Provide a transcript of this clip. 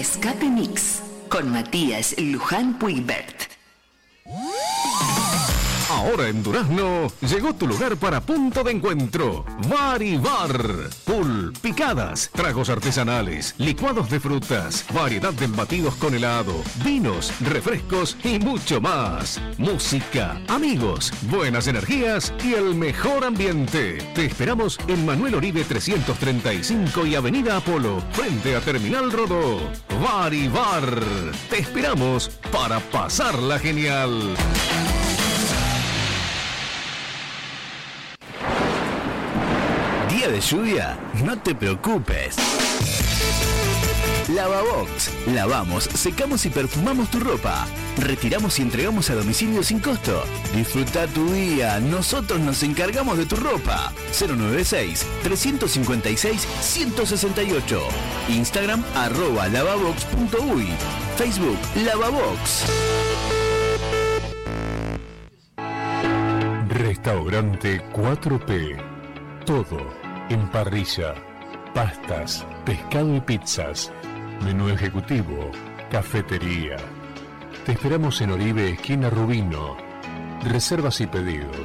Escape Mix con Matías Luján Puigbert. Ahora en Durazno llegó tu lugar para punto de encuentro. Bar y Bar. Pool, picadas, tragos artesanales, licuados de frutas, variedad de embatidos con helado, vinos, refrescos y mucho más. Música, amigos, buenas energías y el mejor ambiente. Te esperamos en Manuel Oribe 335 y Avenida Apolo, frente a Terminal Rodó. Bar y Bar. Te esperamos para pasarla genial. Día de lluvia, no te preocupes. Lavabox. Lavamos, secamos y perfumamos tu ropa. Retiramos y entregamos a domicilio sin costo. Disfruta tu día, nosotros nos encargamos de tu ropa. 096-356-168. Instagram @lavabox.uy. Facebook Lavabox. Restaurante 4P. Todo en parrilla, pastas, pescado y pizzas, menú ejecutivo, cafetería. Te esperamos en Oribe, esquina Rubino. Reservas y pedidos